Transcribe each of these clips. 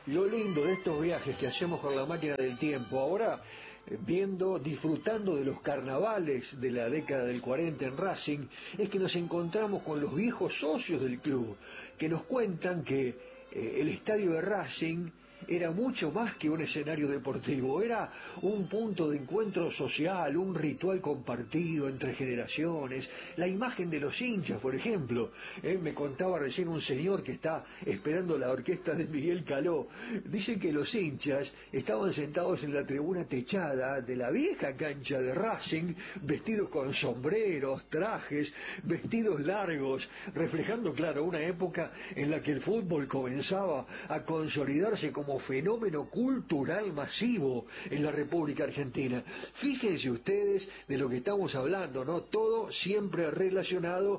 Lo lindo de estos viajes que hacemos con la máquina del tiempo, ahora viendo, disfrutando de los carnavales de la década del 40 en Racing, es que nos encontramos con los viejos socios del club, que nos cuentan que el estadio de Racing era mucho más que un escenario deportivo, era un punto de encuentro social, un ritual compartido entre generaciones, la imagen de los hinchas, por ejemplo. Me contaba recién un señor que está esperando la orquesta de Miguel Caló, dice que los hinchas estaban sentados en la tribuna techada de la vieja cancha de Racing, vestidos con sombreros, trajes, vestidos largos, reflejando, claro, una época en la que el fútbol comenzaba a consolidarse como fenómeno cultural masivo en la República Argentina. Fíjense ustedes de lo que estamos hablando, ¿no? Todo siempre relacionado,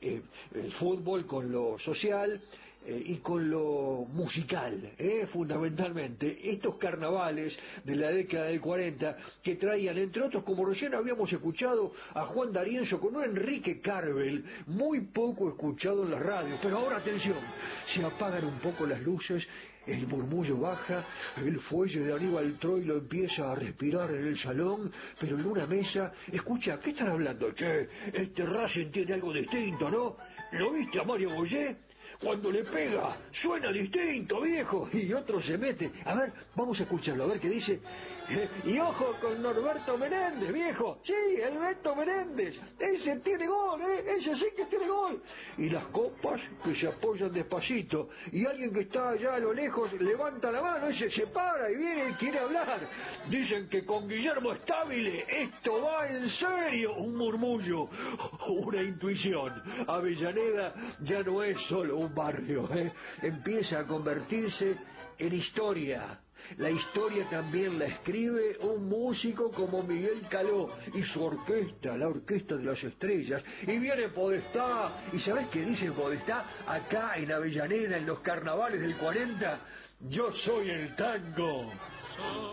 el fútbol con lo social, y con lo musical, fundamentalmente. Estos carnavales de la década del 40 que traían, entre otros, como recién habíamos escuchado, a Juan D'Arienzo con un Enrique Carvel, muy poco escuchado en las radios. Pero ahora atención, se apagan un poco las luces, el murmullo baja, el fuelle de Aníbal Troilo empieza a respirar en el salón, pero en una mesa, escucha, ¿qué están hablando? Che, este Racing tiene algo distinto, ¿no? ¿Lo viste a Mario Boyé? Cuando le pega, suena distinto, viejo. Y otro se mete. A ver, vamos a escucharlo, a ver qué dice. Y ojo con Norberto Menéndez, viejo. Sí, el Beto Menéndez. Ese tiene gol, ese sí que tiene gol. Y las copas que se apoyan despacito. Y alguien que está allá a lo lejos levanta la mano, ese se para y viene y quiere hablar. Dicen que con Guillermo Stabile esto va en serio. Un murmullo, una intuición. Avellaneda ya no es solo un barrio, empieza a convertirse en historia. La historia también la escribe un músico como Miguel Caló y su orquesta, la Orquesta de las Estrellas. Y viene Podestá, y ¿sabés qué dice Podestá acá en Avellaneda en los carnavales del 40? Yo soy el tango.